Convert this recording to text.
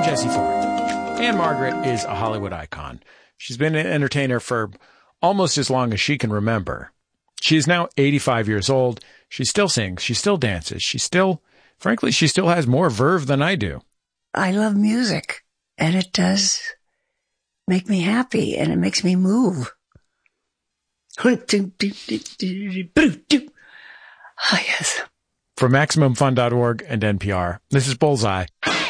Jessie Thorne. Anne Margaret is a Hollywood icon. She's been an entertainer for almost as long as she can remember. She is now 85 years old. She still sings. She still dances. She still has more verve than I do. I love music, and it does make me happy, and it makes me move. Oh, yes. From MaximumFun.org and NPR, this is Bullseye.